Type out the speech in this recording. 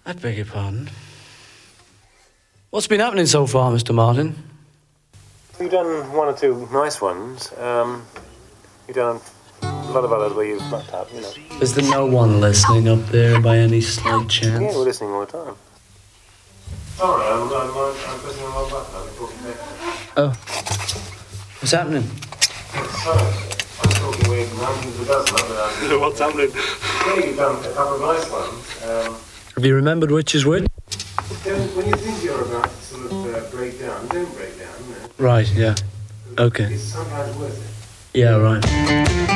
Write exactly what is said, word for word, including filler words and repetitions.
I beg your pardon. What's been happening so far, Mister Martin? You've done one or two nice ones. Um, you've done a lot of others where you've fucked up, you know. Is there no one listening up there by any slight chance? Yeah, we're listening all the time. Sorry, I'm, I'm, I'm pressing the wrong button. I've been talking back. Oh. What's happening? Sorry, I'm talking weird nonsense. It doesn't matter. What's happening? Yeah, you've done a couple of nice ones. Um, Have you remembered which is which? don't, when you think you're about to sort of uh, break down, don't break down. You know? Right, yeah. Okay. It's sometimes worth it. Yeah, right.